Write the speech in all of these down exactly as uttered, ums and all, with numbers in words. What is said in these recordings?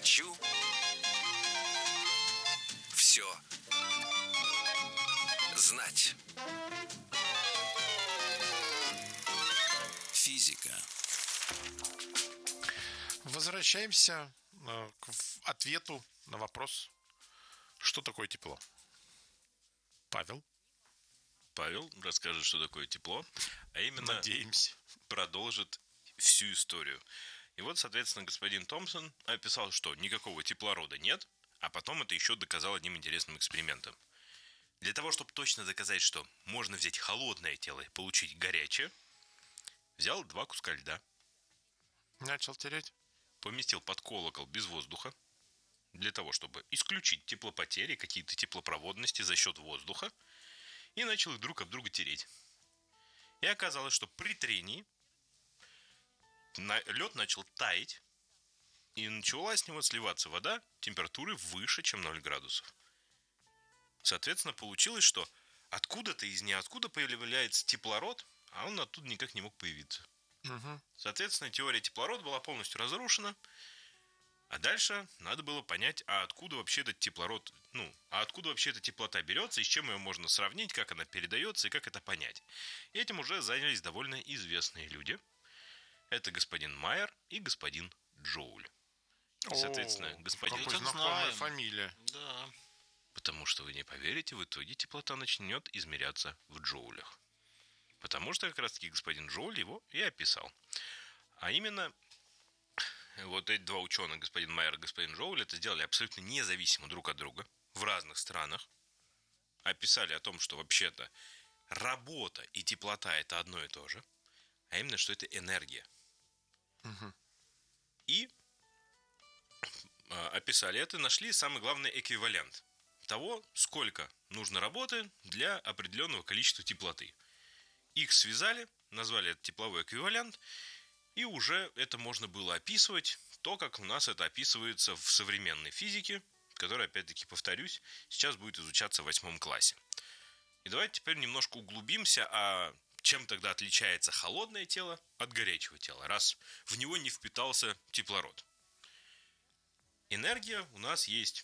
Хочу все знать. Физика. Возвращаемся э, к ответу на вопрос, что такое тепло. Павел. Павел расскажет, что такое тепло, а именно Надеемся. продолжит всю историю. И вот, соответственно, господин Томпсон описал, что никакого теплорода нет, а потом это еще доказал одним интересным экспериментом. Для того, чтобы точно доказать, что можно взять холодное тело и получить горячее, взял два куска льда, Начал тереть. поместил под колокол без воздуха, для того, чтобы исключить теплопотери, какие-то теплопроводности за счет воздуха, и начал их друг об друга тереть. И оказалось, что при трении лед начал таять, и начала с него сливаться вода температуры выше, чем ноль градусов. Соответственно, получилось, что откуда-то из ниоткуда появляется теплород, а он оттуда никак не мог появиться. Угу. Соответственно, теория теплорода была полностью разрушена. А дальше надо было понять, а откуда вообще этот теплород, ну, а откуда вообще эта теплота берется, и с чем ее можно сравнить, как она передается и как это понять. И этим уже занялись довольно известные люди. Это господин Майер и господин Джоуль. И, соответственно, О, господин... какой Этих знакомая знаем. фамилия. Да. Потому что вы не поверите, в итоге теплота начнет измеряться в джоулях. Потому что как раз-таки господин Джоуль его и описал. А именно, вот эти два ученых, господин Майер и господин Джоуль, это сделали абсолютно независимо друг от друга в разных странах. Описали о том, что вообще-то работа и теплота – это одно и то же. А именно, что это энергия. Угу. И э, описали это, нашли самый главный эквивалент того, сколько нужно работы для определенного количества теплоты. Их связали, назвали это тепловой эквивалент, и уже это можно было описывать, то, как у нас это описывается в современной физике, которая, опять-таки, повторюсь, сейчас будет изучаться в восьмом классе. И давайте теперь немножко углубимся, а чем тогда отличается холодное тело от горячего тела, раз в него не впитался теплород. Энергия у нас есть,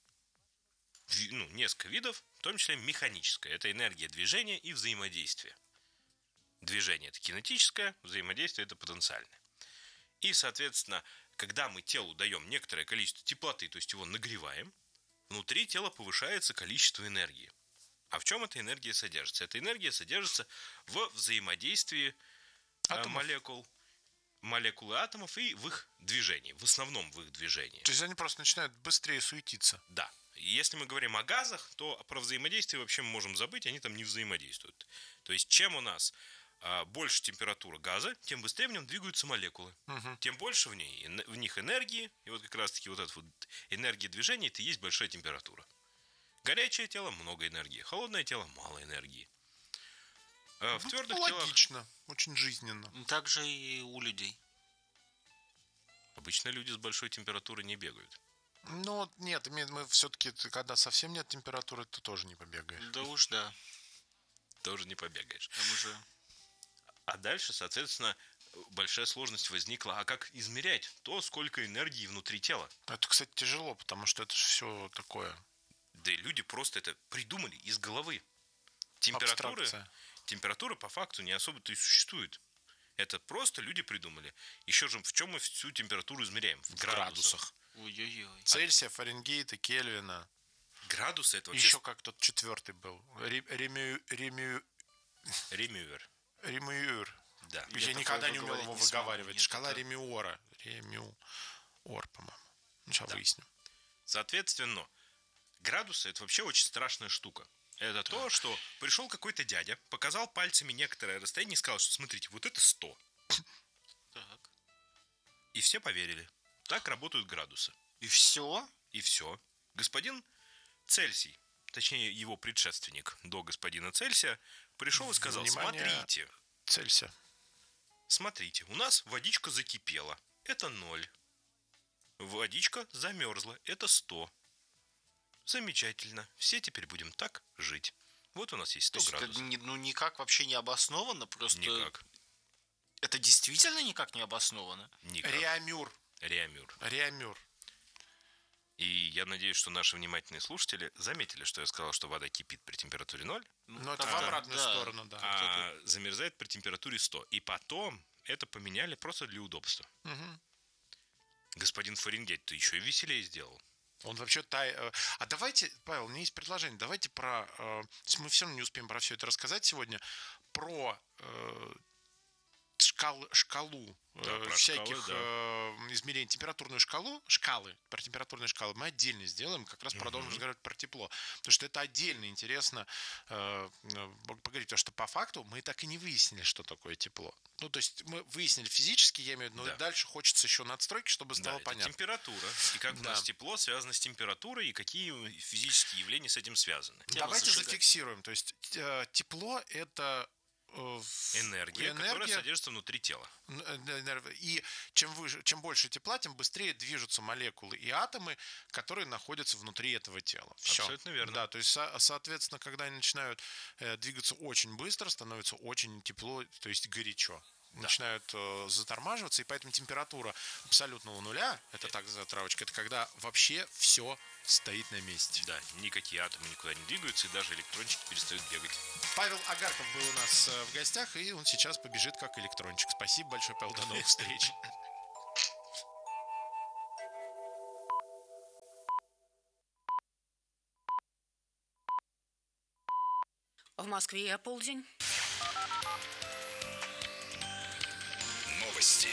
ну, несколько видов, в том числе механическая. Это энергия движения и взаимодействия. Движение – это кинетическое, взаимодействие – это потенциальное. И, соответственно, когда мы телу даем некоторое количество теплоты, то есть его нагреваем, внутри тела повышается количество энергии. А в чем эта энергия содержится? Эта энергия содержится в взаимодействии Атомов. молекул, молекул и атомов и в их движении, в основном в их движении. То есть они просто начинают быстрее суетиться. Да. Если мы говорим о газах, то про взаимодействие вообще мы можем забыть, они там не взаимодействуют. То есть чем у нас а, больше температура газа, тем быстрее в нем двигаются молекулы. Угу. Тем больше в, ней, в них энергии, и вот как раз таки вот эта вот энергия движения, это и есть большая температура. Горячее тело – много энергии, холодное тело – мало энергии. А в Ну, твердых телах логично, очень жизненно. Так же и у людей. обычно люди с большой температурой не бегают. Ну, нет, мы, мы все-таки, когда совсем нет температуры, то тоже не побегаешь. Да уж да. Тоже не побегаешь. Там уже... А дальше, соответственно, большая сложность возникла. А как измерять то, сколько энергии внутри тела? Это, кстати, тяжело, потому что это же все такое. Да и люди просто это придумали из головы. Температуры, Абстракция. температура по факту не особо-то и существует. Это просто люди придумали. Еще же в чем мы всю температуру измеряем? В, В градусах. градусах. Ой-ой-ой. Цельсия, Фаренгейта, Кельвина. Градусы это вообще Еще как тот четвертый был. Ре- Ремю... Ремю... ремювер. Ремюр. Да. Я, такое никогда не умел выговорить его не смогу. выговаривать. Нет, Шкала это- Ремюора. Ремюор, по-моему. Ну, сейчас Да. выясним. Соответственно, градусы это вообще очень страшная штука. Это то, что пришел какой-то дядя, показал пальцами некоторое расстояние и сказал, что смотрите, вот это сто. Так. И все поверили. Так работают градусы. И все? И все. Господин Цельсий, точнее его предшественник до господина Цельсия, пришел и сказал, Внимание. смотрите, Цельсия. смотрите, у нас водичка закипела, это ноль. Водичка замерзла, это сто. Замечательно, все теперь будем так жить. Вот у нас есть сто То есть это градусов. не- ну, никак вообще не обоснованно, просто... Никак, Это действительно никак не обосновано? никак. Реамюр. Реамюр. Реамюр. И я надеюсь, что наши внимательные слушатели заметили, что я сказал, что вода кипит при температуре ноль, Но это в как-то, обратную да. сторону, да. а замерзает при температуре сто. И потом это поменяли просто для удобства. Мгм. Господин Фаренгейт, ты еще и веселее сделал. Он вообще тай... э, А давайте, Павел, у меня есть предложение. Давайте про... э, Мы все равно не успеем про все это рассказать сегодня. Про э, шкал, шкалу э, Да, про всяких шкалы, да. э, измерений, температурную шкалу, шкалы, про температурные шкалы мы отдельно сделаем, как раз продолжим Мгм. разговаривать про тепло. Потому что это отдельно интересно э, э, поговорить, потому что по факту мы так и не выяснили, что такое тепло. Ну, то есть мы выяснили физически, я имею в виду, но Да. дальше хочется еще надстройки, чтобы Да, стало это понятно. температура. И как у Да. нас тепло связано с температурой, и какие физические явления с этим связаны. Тема Давайте зажигательная. зафиксируем. То есть э, тепло это э, Энергия, которая энергия, содержится внутри тела. н- э, энер- и чем выше, чем больше тепла, тем быстрее движутся молекулы и атомы, которые находятся внутри этого тела. Всё. Абсолютно верно. Да, то есть, со- соответственно, когда они начинают э, двигаться очень быстро, становится очень тепло, то есть горячо. Начинают э, затормаживаться, и поэтому температура абсолютного нуля, это так затравочка, это когда вообще все стоит на месте. Да, никакие атомы никуда не двигаются, и даже электрончики перестают бегать. Павел Агарков был у нас э, в гостях, и он сейчас побежит как электрончик. Спасибо большое, Павел, до новых встреч. В Москве полдень. Новости.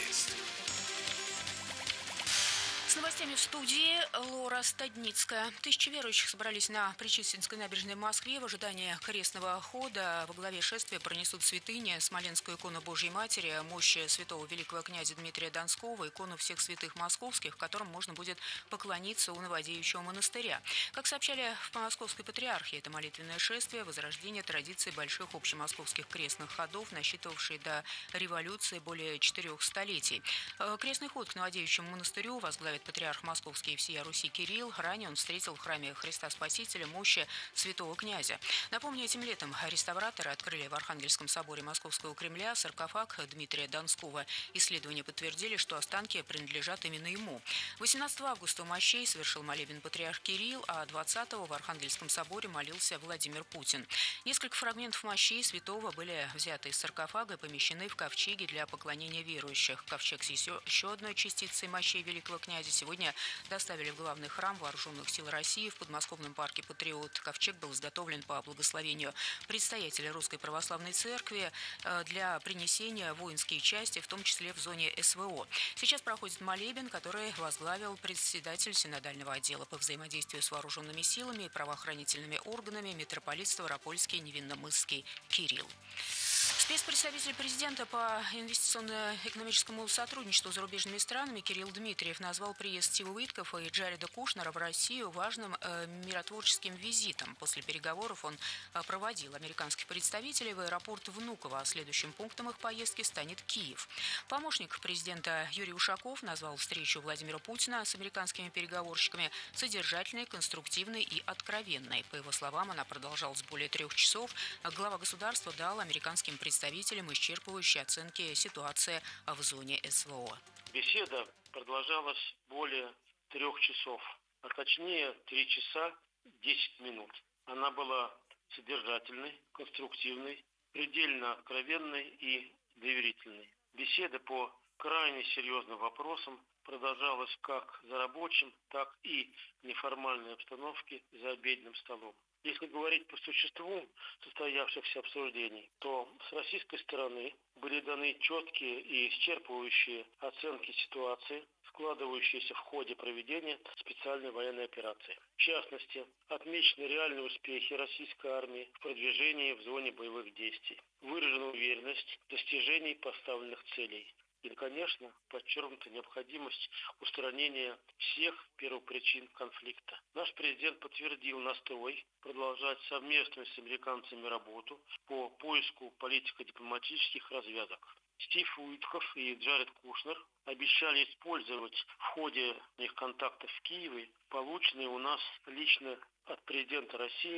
С новостями в студии Лора Стадницкая. Тысячи верующих собрались на Пречистинской набережной в Москве в ожидании крестного хода. Во главе шествия пронесут святыни, Смоленскую икону Божьей Матери, мощи святого великого князя Дмитрия Донского, икону всех святых московских, которым можно будет поклониться у новодеющего монастыря. Как сообщали в Московской патриархии, это молитвенное шествие – возрождение традиции больших общемосковских крестных ходов, насчитывавшей до революции более четырех столетий. Э, Крестный ход к новодеющему монастырю возглавит патриарх Московский и всея Руси Кирилл. Ранее он встретил в храме Христа Спасителя мощи святого князя. Напомню, этим летом реставраторы открыли в Архангельском соборе Московского Кремля саркофаг Дмитрия Донского. Исследования подтвердили, что останки принадлежат именно ему. восемнадцатого августа у мощей совершил молебен патриарх Кирилл, а двадцатого в Архангельском соборе молился Владимир Путин. Несколько фрагментов мощей святого были взяты из саркофага и помещены в ковчеги для поклонения верующих. Ковчег с еще еще одной частицей мощей великого князя сегодня доставили в главный храм Вооруженных сил России в подмосковном парке «Патриот». Ковчег был изготовлен по благословению предстоятеля Русской Православной Церкви э, для принесения в воинские части, в том числе в зоне СВО. Сейчас проходит молебен, который возглавил председатель синодального отдела по взаимодействию с вооруженными силами и правоохранительными органами митрополит Ставропольский Невинномысский Кирилл. Спецпредставитель президента по инвестиционно-экономическому сотрудничеству с зарубежными странами Кирилл Дмитриев назвал приезд Стива Уиткоффа и Джареда Кушнера в Россию важным э, миротворческим визитом. После переговоров он э, проводил американских представителей в аэропорт Внуково, а следующим пунктом их поездки станет Киев. Помощник президента Юрий Ушаков назвал встречу Владимира Путина с американскими переговорщиками содержательной, конструктивной и откровенной. По его словам, она продолжалась более трех часов. Глава государства дал американским представителям исчерпывающие оценки ситуации в зоне СВО. Беседа продолжалась более трех часов, а точнее три часа десять минут. Она была содержательной, конструктивной, предельно откровенной и доверительной. Беседа по крайне серьезным вопросам продолжалась как за рабочим, так и в неформальной обстановке за обеденным столом. Если говорить по существу состоявшихся обсуждений, то с российской стороны были даны четкие и исчерпывающие оценки ситуации, складывающиеся в ходе проведения специальной военной операции. В частности, отмечены реальные успехи российской армии в продвижении в зоне боевых действий, выражена уверенность в достижении поставленных целей. И, конечно, подчеркнута необходимость устранения всех первопричин конфликта. Наш президент подтвердил настрой продолжать совместную с американцами работу по поиску политико-дипломатических развязок. Стив Уиткофф и Джаред Кушнер обещали использовать в ходе их контактов в Киеве полученные у нас лично от президента России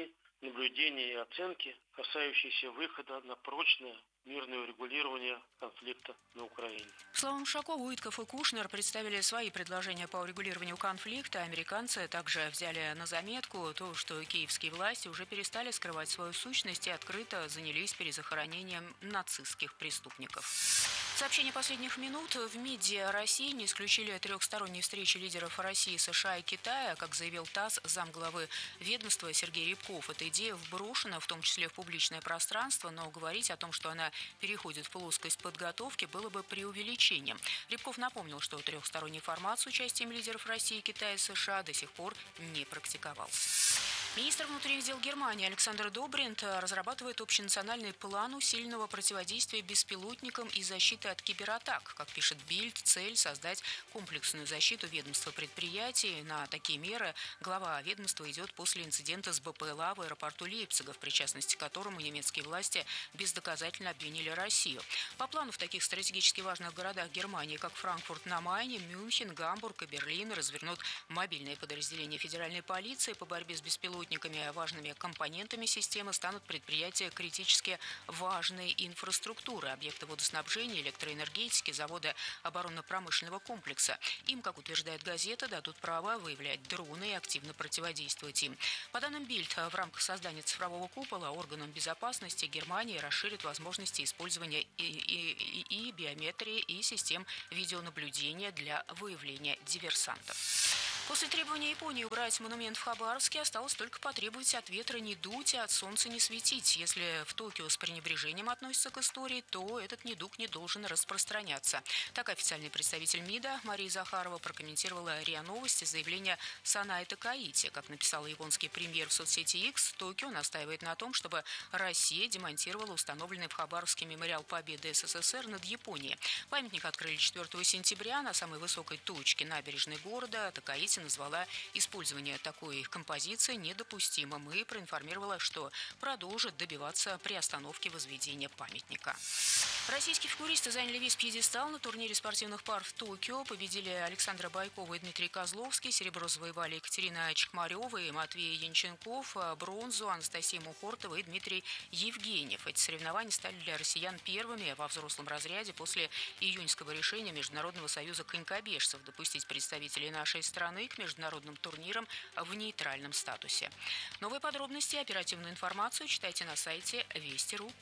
наблюдения и оценки, касающиеся выхода на прочное мирное урегулирование конфликта на Украине. По словам Ушакова, Уитков и Кушнер представили свои предложения по урегулированию конфликта. Американцы также взяли на заметку то, что киевские власти уже перестали скрывать свою сущность и открыто занялись перезахоронением нацистских преступников. Сообщение последних минут. В МИДе России не исключили трехсторонней встречи лидеров России, США и Китая. Как заявил ТАСС, замглавы ведомства Сергей Рябков, эта идея вброшена, в том числе в публичное пространство, но говорить о том, что она переходит в плоскость подготовки, было бы преувеличением. Рябков напомнил, что трехсторонний формат с участием лидеров России, Китая и США до сих пор не практиковался. Министр внутренних дел Германии Александр Добринт разрабатывает общенациональный план усиленного противодействия беспилотникам и защиты от кибератак. Как пишет Бильд, цель – создать комплексную защиту ведомства предприятий. На такие меры глава ведомства идет после инцидента с БПЛА в аэропорту Лейпцига, в причастности к которому немецкие власти бездоказательно обвинили Россию. По плану в таких стратегически важных городах Германии, как Франкфурт на Майне, Мюнхен, Гамбург и Берлин, развернут мобильные подразделения федеральной полиции по борьбе с беспилотниками. Важными компонентами системы станут предприятия критически важной инфраструктуры, объекты водоснабжения, электроэнергетики, заводы оборонно-промышленного комплекса. Им, как утверждает газета, дадут право выявлять дроны и активно противодействовать им. По данным Бильд, в рамках создания цифрового купола органам безопасности Германии расширят возможности использования и, и, и, и биометрии, и систем видеонаблюдения для выявления диверсантов. После требования Японии убрать монумент в Хабаровске осталось только потребовать от ветра не дуть и от солнца не светить. Если в Токио с пренебрежением относятся к истории, то этот недуг не должен распространяться. Так официальный представитель МИДа Мария Захарова прокомментировала РИА Новости заявление Санаэ Такаити. Как написал японский премьер в соцсети X, Токио настаивает на том, чтобы Россия демонтировала установленный в Хабаровске мемориал Победы СССР над Японией. Памятник открыли четвёртого сентября на самой высокой точке набережной города. Такаити назвала использование такой композиции недопустимым и проинформировала, что продолжит добиваться приостановки возведения памятника. Российские фигуристы заняли весь пьедестал на турнире спортивных пар в Токио. Победили Александра Байкова и Дмитрий Козловский. Серебро завоевали Екатерина Чекмарева и Матвей Янченков. Бронзу Анастасия Мухортова и Дмитрий Евгеньев. Эти соревнования стали для россиян первыми во взрослом разряде после июньского решения Международного союза конькобежцев допустить представителей нашей страны к международным турнирам в нейтральном статусе. Новые подробности и оперативную информацию читайте на сайте Вести точка ру.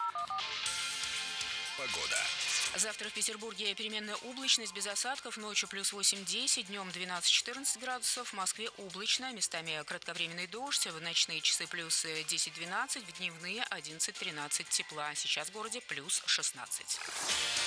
Погода. Завтра в Петербурге переменная облачность без осадков, ночью плюс восемь-десять, днем двенадцать-четырнадцать градусов, в Москве облачно, местами кратковременный дождь, в ночные часы плюс десять-двенадцать, в дневные одиннадцать-тринадцать тепла, сейчас в городе плюс шестнадцать.